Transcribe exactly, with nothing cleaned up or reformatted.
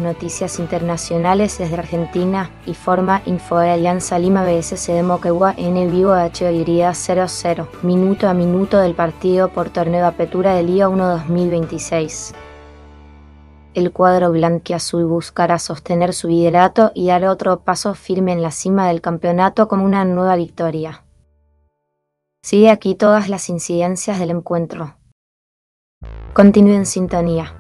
noticias internacionales desde Argentina y forma Info de Alianza Lima B S C de Moquegua en el vivo H Y cero cero, minuto a minuto del partido por torneo de apertura de Liga uno dos mil veintiséis. El cuadro blanquiazul buscará sostener su liderato y dar otro paso firme en la cima del campeonato con una nueva victoria. Sigue aquí todas las incidencias del encuentro. Continúe en sintonía.